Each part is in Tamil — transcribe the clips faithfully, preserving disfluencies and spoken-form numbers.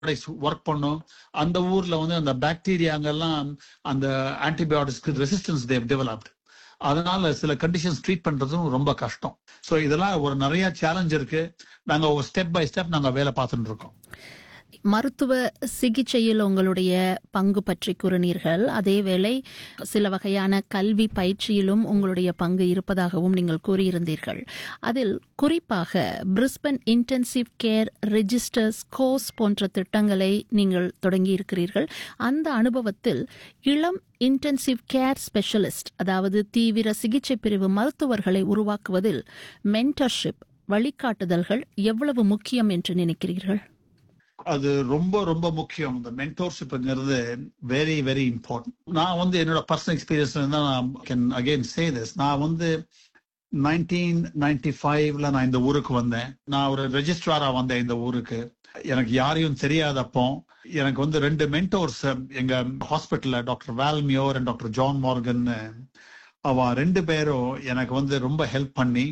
ஒர்க் பண்ணும். அந்த ஊர்ல வந்து அந்த பாக்டீரியாங்கெல்லாம் அந்த ஆன்டிபயோட்டிக்ஸ்க்கு ரெசிஸ்டன்ஸ் தேவ் டெவலப்ட். அதனால சில கண்டிஷன்ஸ் ட்ரீட் பண்றதும் ரொம்ப கஷ்டம். ஸோ இதெல்லாம் ஒரு நிறைய சேலஞ்ச் இருக்கு. நாங்க ஒரு ஸ்டெப் பை ஸ்டெப் நாங்க வேலை பார்த்துட்டு இருக்கோம். மருத்துவ சிகிச்சையில் உங்களுடைய பங்கு பற்றி கூறினீர்கள். அதேவேளை சில வகையான கல்வி பயிற்சியிலும் உங்களுடைய பங்கு இருப்பதாகவும் நீங்கள் கூறியிருந்தீர்கள். அதில் குறிப்பாக Brisbane intensive care registers course போன்ற திட்டங்களை நீங்கள் தொடங்கியிருக்கிறீர்கள். அந்த அனுபவத்தில் இளம் இன்டென்சிவ் கேர் ஸ்பெஷலிஸ்ட், அதாவது தீவிர சிகிச்சை பிரிவு மருத்துவர்களை உருவாக்குவதில் மென்டர்ஷிப், வழிகாட்டுதல்கள் எவ்வளவு முக்கியம் என்று நினைக்கிறீர்கள்? அது ரொம்ப ரொம்ப முக்கியம். இந்த மென்டோர்ஷிப்ங்கிறது வெரி வெரி இம்பார்ட்டன்ட். நான் வந்து என்னோட பர்சனல் எக்ஸ்பீரியன்ஸ்ல இருந்தா நான் கேன் அகைன் சே திஸ். நான் வந்து நைன்டீன் நைன்டி ஃபைவ்ல நான் இந்த ஊருக்கு வந்தேன். நான் ஒரு ரெஜிஸ்ட்ராரா வந்தேன் இந்த ஊருக்கு. எனக்கு யாரையும் தெரியாதப்போ எனக்கு வந்து ரெண்டு மென்டோர்ஸ் எங்க ஹாஸ்பிட்டல்ல, doctor வால்மியோர் and doctor John Morgan, அவ ரெண்டு பேரும் எனக்கு வந்து ரொம்ப ஹெல்ப் பண்ணி,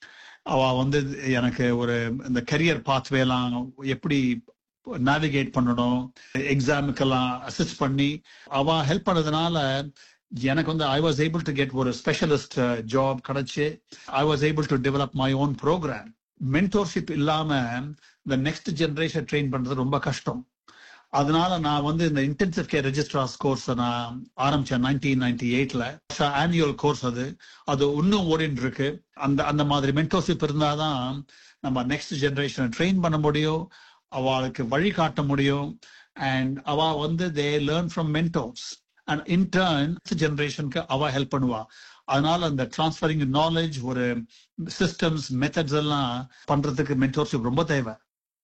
அவ வந்து எனக்கு ஒரு இந்த கரியர் பாத்வேலாம் எப்படி நேவிகேட் பண்ணணும், எக்ஸாமுக்கெல்லாம் அசிஸ்ட் பண்ணி அவ ஹெல்ப் பண்ணதுனால எனக்கு வந்து I was able to get ஒரு ஸ்பெஷலிஸ்ட் ஜாப் கிடைச்சு. I was able to develop my own program. மென்டோர்ஷிப் இல்லாம இந்த நெக்ஸ்ட் ஜெனரேஷன் ட்ரெயின் பண்றது ரொம்ப கஷ்டம். அதனால நான் வந்து இந்த இன்டென்சிவ் கேர் ரெஜிஸ்ட்ரார்ஸ் கோர்ஸ் நான் ஆரம்பிச்சேன் நைன்டீன் நைன்டி எயிட்ல. ஆனுவல் கோர்ஸ் அது அது இன்னும் ஓடிட்டு இருக்கு. அந்த அந்த மாதிரி மென்டோர்ஷிப் இருந்தாதான் நம்ம நெக்ஸ்ட் ஜெனரேஷனை ட்ரெயின் பண்ண முடியும், அவளுக்கு வழிகாட்ட முடியும். அண்ட் அவ வந்து they learn from mentors and in turn ஜெனரேஷனுக்கு அவ ஹெல்ப் பண்ணுவா. அதனால அந்த டிரான்ஸ்ஃபரிங் நாலேஜ், ஒரு சிஸ்டம்ஸ், மெத்தட்ஸ் எல்லாம் பண்றதுக்கு மென்டோர்ஷிப் ரொம்ப தேவை.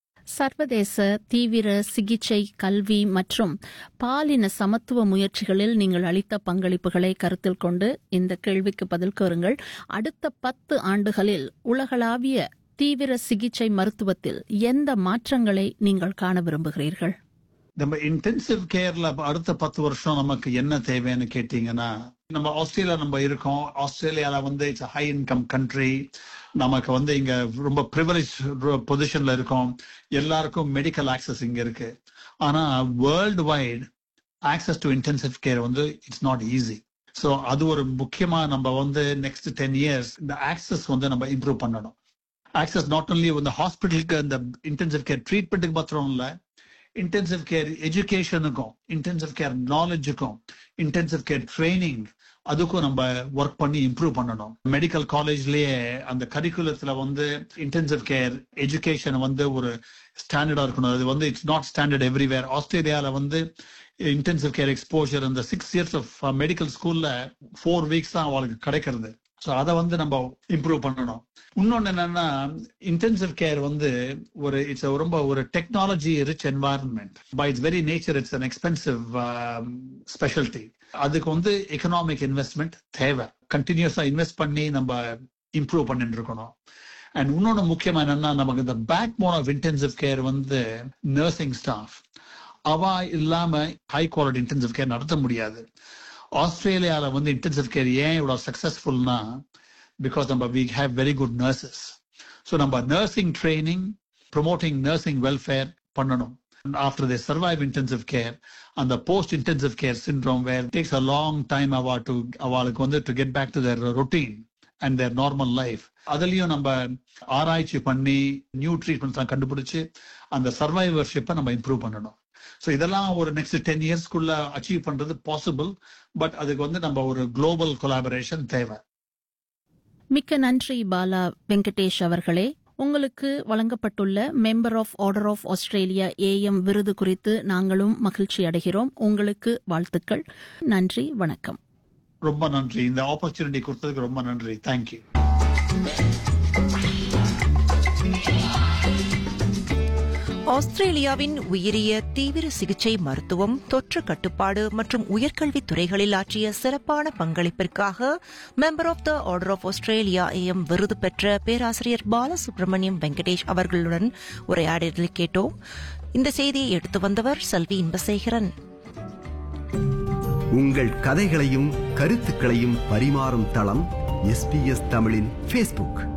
சர்வதேச தீவிர சிகிச்சை, கல்வி மற்றும் பாலின சமத்துவ முயற்சிகளில் நீங்கள் அளித்த பங்களிப்புகளை கருத்தில் கொண்டு இந்த கேள்விக்கு பதில் கூறுங்கள். அடுத்த பத்து ஆண்டுகளில் உலகளாவிய தீவிர சிகிச்சை மருத்துவத்தில் எந்த மாற்றங்களை நீங்கள் காண விரும்புகிறீர்கள்? நம்ம இன்டென்சிவ் கேர்ல அடுத்த பத்து வருஷம் நமக்கு என்ன தேவைன்னு கேட்டீங்கன்னா, நம்ம ஆஸ்திரேலியா நம்ம இருக்கோம். ஆஸ்திரேலியால வந்து இட்ஸ் ஹை இன்கம் கண்ட்ரி. நமக்கு வந்து இங்க ரொம்ப ப்ரிவிலேஜ் பொசிஷன்ல இருக்கோம். எல்லாருக்கும் மெடிக்கல் ஆக்சஸ் இங்க இருக்கு. ஆனா world wide access to intensive care வந்து இட்ஸ் நாட் ஈஸி. ஸோ அது ஒரு முக்கியமா நம்ம வந்து நெக்ஸ்ட் டென் இயர்ஸ் இந்த ஆக்சஸ் வந்து நம்ம இம்ப்ரூவ் பண்ணணும். ஆக்சஸ் நாட் ஒன்லி இந்த ஹாஸ்பிட்டலுக்கு, இந்த இன்டென்சிவ் கேர் ட்ரீட்மெண்ட்டுக்கு மாத்திரம் இல்லை, intensive care எஜுகேஷனுக்கும், intensive care நாலேஜுக்கும், intensive care training, அதுக்கும் நம்ம ஒர்க் பண்ணி இம்ப்ரூவ் பண்ணணும். மெடிக்கல் காலேஜ்லயே அந்த கரிக்குலத்துல வந்து இன்டென்சிவ் கேர் எஜுகேஷன் வந்து ஒரு ஸ்டாண்டர்டா இருக்கணும். அது வந்து இட்ஸ் நாட் ஸ்டாண்டர்ட் எவ்ரிவேர். ஆஸ்திரேலியால வந்து இன்டென்சிவ் கேர் எக்ஸ்போஷர் இந்த சிக்ஸ் இயர்ஸ் ஆஃப் மெடிக்கல் ஸ்கூல்ல ஃபோர் வீக்ஸ் தான் அவளுக்கு கிடைக்கிறது. ஸோ அதை வந்து நம்ம இம்ப்ரூவ் பண்ணணும். இன்னொன்னு என்னன்னா, இன்டென்சிவ் கேர் வந்து ஒரு இட்ஸ் ரொம்ப ஒரு technology rich environment. By it's very nature it's an expensive speciality. அதுக்கு வந்து எக்கனாமிக் இன்வெஸ்ட்மெண்ட் தேவை. கண்டினியூஸா இன்வெஸ்ட் பண்ணி நம்ம இம்ப்ரூவ் பண்ணிட்டு இருக்கணும். அண்ட் இன்னொன்னு முக்கியமா என்னன்னா, நமக்கு இந்த back phone of intensive care வந்து நர்சிங் ஸ்டாஃப். அவ இல்லாம ஹை குவாலிட்டி இன்டென்சிவ் கேர் நடத்த முடியாது. ஆஸ்திரேலியால வந்து இன்டென்சிவ் கேர் ஏன் இவ்வளவு சக்சஸ்ஃபுல்னா, பிகாஸ் நம்ம we have very good nurses. So நம்ம nursing training, promoting nursing welfare பண்ணணும். After they survive intensive care, and the post intensive care syndrome where it takes a long time awa to avalukku வந்து to get back to their routine and their normal life. அதுலயும் நம்ம ஆராய்ச்சி பண்ணி நியூ ட்ரீட்மெண்ட்ஸ் கண்டுபிடிச்சு அந்த சர்வைவர்ஷிப்பை நம்ம இம்ப்ரூவ் பண்ணணும். ஸோ இதெல்லாம் ஒரு நெக்ஸ்ட் டென் இயர்ஸ்க்குள்ள அச்சீவ் பண்றது பாசிபிள். பட் அதுக்கு வந்து நம்ம ஒரு குளோபல் கொலாபரேஷன் தேவை. மிக்க நன்றி பாலா வெங்கடேஷ் அவர்களே. உங்களுக்கு வழங்கப்பட்டுள்ள member of order of Australia AM விருது குறித்து நாங்களும் மகிழ்ச்சி அடைகிறோம். உங்களுக்கு வாழ்த்துக்கள். நன்றி, வணக்கம். ரொம்ப நன்றி. இந்த ஆப்பர்ச்சுனிட்டி கொடுத்ததுக்கு ரொம்ப நன்றி. தேங்க்யூ. ஆஸ்திரேலியாவின் உயரிய தீவிர சிகிச்சை மருத்துவம், தொற்று கட்டுப்பாடு மற்றும் உயர்கல்வி துறைகளில் ஆற்றிய சிறப்பான பங்களிப்பிற்காக member of the order of Australia AM விருது பெற்ற பேராசிரியர் பாலசுப்ரமணியம் வெங்கடேஷ் அவர்களுடன் உரையாடலில் கேட்டோம். இந்த செய்தியை எடுத்து வந்தவர் செல்வி இன்பசேகரன். உங்கள் கதைகளையும் கருத்துக்களையும் பரிமாறும் தளம் எஸ்பிஎஸ் தமிழின் ஃபேஸ்புக்.